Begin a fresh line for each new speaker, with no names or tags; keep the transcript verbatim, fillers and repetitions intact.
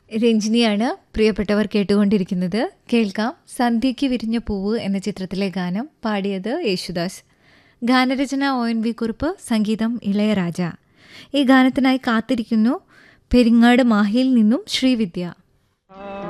രഞ്ജിനിയാണ് പ്രിയപ്പെട്ടവർ കേട്ടുകൊണ്ടിരിക്കുന്നത്. കേൾക്കാം സന്ധ്യയ്ക്ക് വിരിഞ്ഞ പൂവ് എന്ന ചിത്രത്തിലെ ഗാനം. പാടിയത് യേശുദാസ്. ഗാനരചന ഒ എൻ വി കുറുപ്പ്, സംഗീതം ഇളയരാജ. ഈ ഗാനത്തിനായി കാത്തിരിക്കുന്നു പെരിങ്ങാട് മാഹിയിൽ നിന്നും ശ്രീവിദ്യ.